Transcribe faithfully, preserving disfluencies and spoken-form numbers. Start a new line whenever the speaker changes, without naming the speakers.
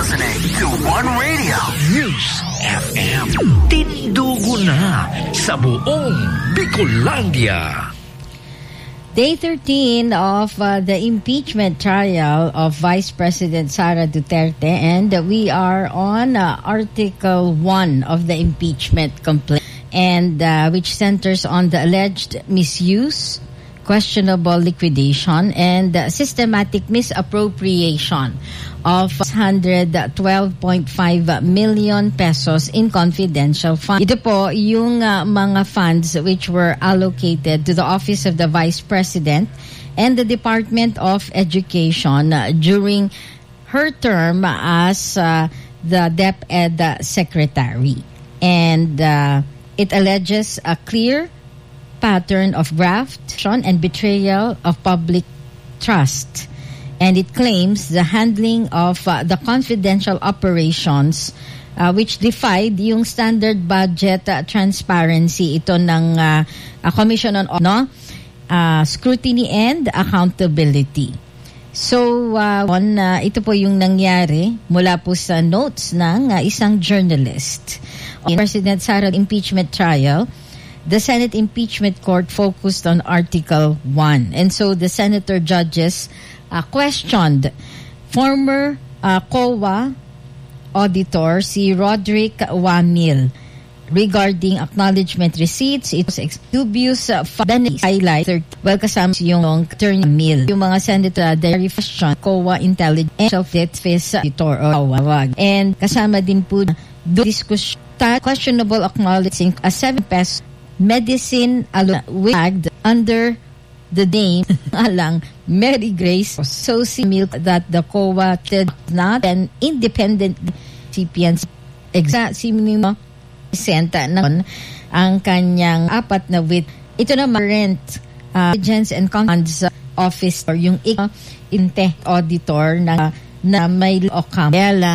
listening to One Radio News F M. Tindugo na sa buong Bicolandia.
Day thirteen of uh, the impeachment trial of Vice President Sara Duterte, and we are on uh, Article one of the impeachment complaint, and uh, which centers on the alleged misuse, questionable liquidation, and uh, systematic misappropriation of one hundred twelve point five million pesos in confidential funds. Ito po yung uh, mga funds which were allocated to the Office of the Vice President and the Department of Education uh, during her term as uh, the DepEd Secretary. And uh, it alleges a clear pattern of graft and betrayal of public trust. And it claims the handling of uh, the confidential operations uh, which defied yung standard budget uh, transparency ito ng uh, uh, Commission on no? uh, Scrutiny and Accountability. So, uh, on, uh, ito po yung nangyari mula po sa notes ng uh, isang journalist. In President Sara impeachment trial, the Senate Impeachment Court focused on Article one. And so the senator judges uh, questioned former uh, C O A auditor si Roderick Wamil regarding acknowledgement receipts. It was dubious uh, benefits highlighted. Well, kasama yung attorney Wamil. Yung mga senator, they question C O A intelligence and self-defense auditor o wag. And kasama din po discussion questionable acknowledging a seven peso medicine alone under the name alang Mary Grace so milk that the C O A did not an independent recipients exact simino senta ng ang kanyang apat na with ito na rent uh, agents and funds office or yung inte auditor na na may okam